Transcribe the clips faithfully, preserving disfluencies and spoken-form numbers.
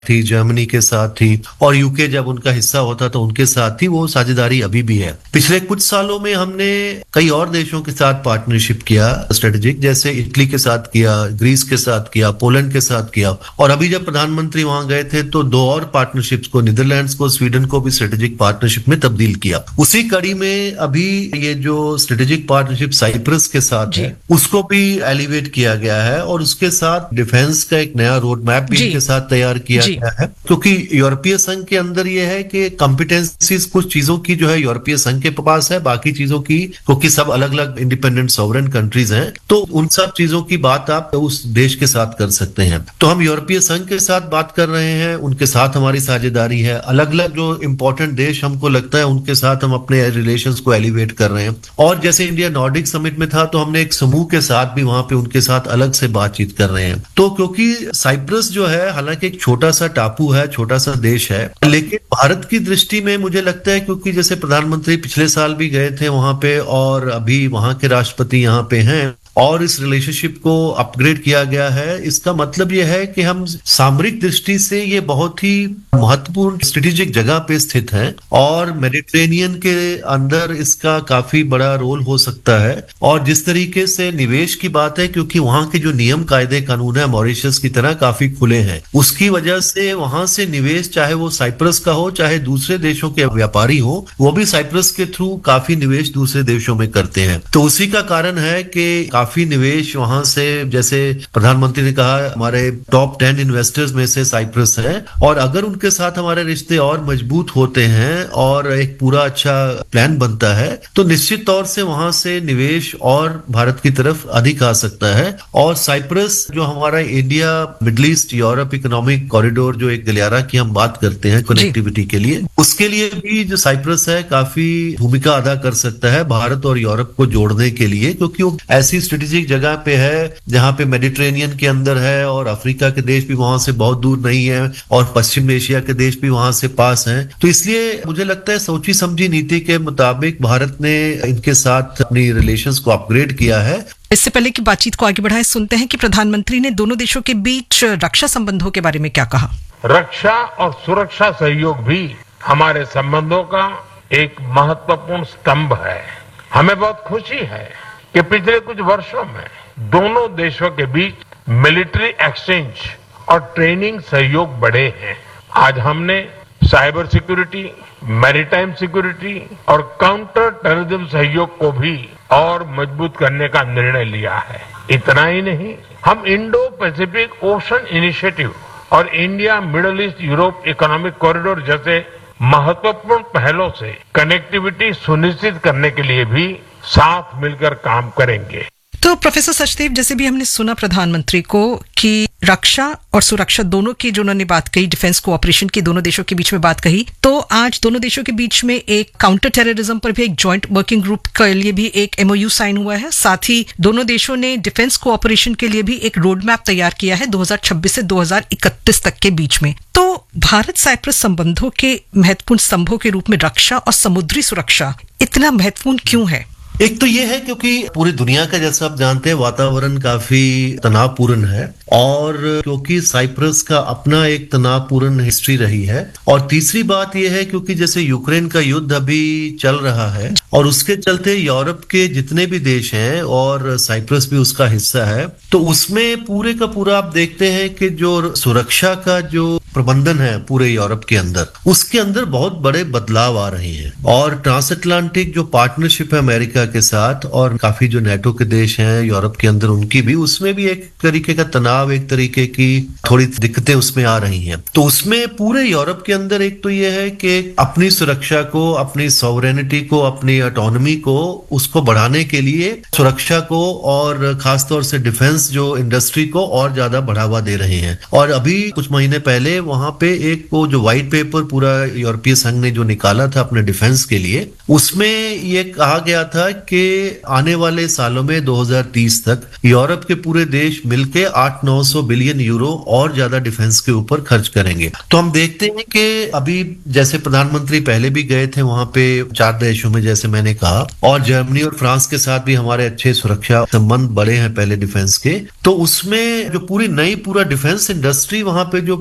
थी, जर्मनी के साथ थी, और यूके जब उनका हिस्सा होता तो उनके साथ थी। वो साझेदारी अभी भी है। पिछले कुछ सालों में हमने कई और देशों के साथ पार्टनरशिप किया स्ट्रेटेजिक, जैसे इटली के साथ किया, ग्रीस के साथ किया, पोलैंड के साथ किया, और अभी जब प्रधानमंत्री वहां गए थे तो दो और पार्टनरशिप्स को, नीदरलैंड्स को, स्वीडन को भी स्ट्रेटेजिक पार्टनरशिप में तब्दील किया। उसी कड़ी में अभी ये जो स्ट्रेटेजिक पार्टनरशिप साइप्रस के साथ है उसको भी एलिवेट किया गया है, और उसके साथ डिफेंस का एक नया रोड मैप भी इनके साथ तैयार किया गया है। क्योंकि यूरोपीय संघ के अंदर ये है कि कॉम्पिटेंसीज कुछ चीजों की जो है यूरोपीय संघ के पास है, बाकी चीजों की, क्योंकि सब अलग अलग इंडिपेंडेंट सॉवरेन कंट्रीज हैं, तो उन सब चीजों की बात आप उस देश के साथ कर सकते हैं। तो हम यूरोपीय संघ के साथ बात कर रहे हैं, उनके साथ हमारी साझेदारी है। अलग अलग जो इंपॉर्टेंट देश हमको लगता है उनके साथ हम अपने रिलेशंस को एलिवेट कर रहे हैं। और जैसे इंडिया नॉर्डिक समिट में था तो हमने एक समूह के साथ भी वहां पे उनके साथ अलग से बातचीत कर रहे हैं। तो क्योंकि साइप्रस जो है हालांकि एक छोटा सा टापू है, छोटा सा देश है, लेकिन भारत की दृष्टि में मुझे लगता है, क्योंकि जैसे प्रधानमंत्री पिछले साल भी गए थे वहां पे और अभी वहां के राष्ट्रपति यहाँ पे हैं और इस रिलेशनशिप को अपग्रेड किया गया है, इसका मतलब यह है कि हम सामरिक दृष्टि से ये बहुत ही महत्वपूर्ण स्ट्रेटेजिक जगह पे स्थित है और मेडिटेरेनियन के अंदर इसका काफी बड़ा रोल हो सकता है। और जिस तरीके से निवेश की बात है, क्योंकि वहां के जो नियम कायदे कानून है मॉरिशस की तरह काफी खुले हैं, उसकी वजह से वहां से निवेश, चाहे वो साइप्रस का हो चाहे दूसरे देशों के व्यापारी हो, वो भी साइप्रस के थ्रू काफी निवेश दूसरे देशों में करते हैं। तो उसी का कारण है कि काफी निवेश वहां से, जैसे प्रधानमंत्री ने कहा, हमारे टॉप टेन इन्वेस्टर्स में से साइप्रस है, और अगर उनके साथ हमारे रिश्ते और मजबूत होते हैं और एक पूरा अच्छा प्लान बनता है तो निश्चित तौर से वहां से निवेश और भारत की तरफ अधिक आ सकता है। और साइप्रस जो हमारा India middle east Europe economic corridor, जो एक गलियारा की हम बात करते हैं कनेक्टिविटी के लिए, उसके लिए भी जो साइप्रस है काफी भूमिका अदा कर सकता है भारत और यूरोप को जोड़ने के लिए, क्योंकि वो ऐसी स्ट्रेटेजिक जगह पे है जहां पे मेडिटेरेनियन के अंदर है और अफ्रीका के देश भी वहां से बहुत दूर नहीं है और पश्चिम एशिया के देश भी वहां से पास हैं। तो इसलिए मुझे लगता है सोची समझी नीति के मुताबिक भारत ने इनके साथ अपनी रिलेशंस को अपग्रेड किया है। इससे पहले की बातचीत को आगे बढ़ाएं, सुनते हैं कि प्रधानमंत्री ने दोनों देशों के बीच रक्षा संबंधों के बारे में क्या कहा। रक्षा और सुरक्षा सहयोग भी हमारे संबंधों का एक महत्वपूर्ण स्तंभ है। हमें बहुत खुशी है कि पिछले कुछ वर्षों में दोनों देशों के बीच मिलिट्री एक्सचेंज और ट्रेनिंग सहयोग बढ़े हैं। आज हमने साइबर सिक्योरिटी, मैरीटाइम सिक्योरिटी और काउंटर टेररिज्म सहयोग को भी और मजबूत करने का निर्णय लिया है। इतना ही नहीं, हम इंडो पैसिफिक ओशन इनिशिएटिव और India middle east Europe economic corridor जैसे महत्वपूर्ण पहलों से कनेक्टिविटी सुनिश्चित करने के लिए भी साथ मिलकर काम करेंगे। तो प्रोफेसर सचदेव, जैसे भी हमने सुना प्रधानमंत्री को कि रक्षा और सुरक्षा दोनों की जो उन्होंने बात कही, डिफेंस कोऑपरेशन की दोनों देशों के बीच में बात कही, तो आज दोनों देशों के बीच में एक काउंटर टेररिज्म पर भी एक जॉइंट वर्किंग ग्रुप के लिए भी एक एमओयू साइन हुआ है। साथ ही दोनों देशों ने डिफेंस कोऑपरेशन के लिए भी एक रोड मैप तैयार किया है दो हज़ार छब्बीस से दो हज़ार इकतीस तक के बीच में। तो भारत साइप्रस संबंधों के महत्वपूर्ण स्तंभों के रूप में रक्षा और समुद्री सुरक्षा इतना महत्वपूर्ण क्यों है? एक तो ये है क्योंकि पूरी दुनिया का, जैसा आप जानते हैं, वातावरण काफी तनावपूर्ण है, और क्योंकि साइप्रस का अपना एक तनावपूर्ण हिस्ट्री रही है। और तीसरी बात यह है क्योंकि जैसे यूक्रेन का युद्ध अभी चल रहा है और उसके चलते यूरोप के जितने भी देश हैं और साइप्रस भी उसका हिस्सा है, तो उसमें पूरे का पूरा आप देखते हैं कि जो सुरक्षा का जो प्रबंधन है पूरे यूरोप के अंदर, उसके अंदर बहुत बड़े बदलाव आ रहे हैं। और ट्रांस अटलांटिक जो पार्टनरशिप है अमेरिका के साथ और काफी जो नेटो के देश हैं यूरोप के अंदर, उनकी भी, उसमें भी एक तरीके का तनाव, एक तरीके की थोड़ी दिक्कतें उसमें आ रही हैं। तो उसमें पूरे यूरोप के अंदर एक तो ये है कि अपनी सुरक्षा को, अपनी सॉवरेनिटी को, अपनी ऑटोनॉमी को, उसको बढ़ाने के लिए सुरक्षा को और खासतौर से डिफेंस जो इंडस्ट्री को और ज्यादा बढ़ावा दे रहे हैं। और अभी कुछ महीने पहले वहां पे एक वो जो व्हाइट पेपर पूरा यूरोपीय संघ ने जो निकाला था अपने डिफेंस के लिए, उसमें ये कहा गया था कि आने वाले सालों में दो हज़ार तीस तक यूरोप के पूरे देश मिलके आठ नौ सौ बिलियन यूरो और ज्यादा डिफेंस के ऊपर खर्च करेंगे। तो हम देखते हैं कि अभी जैसे प्रधानमंत्री पहले भी गए थे वहां पे चार देशों में, जैसे मैंने कहा, और जर्मनी और फ्रांस के साथ भी हमारे अच्छे सुरक्षा संबंध बढ़े हैं पहले डिफेंस के। तो उसमें जो पूरी नई पूरा डिफेंस इंडस्ट्री वहां पे जो पूरा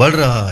बढ़ रहा है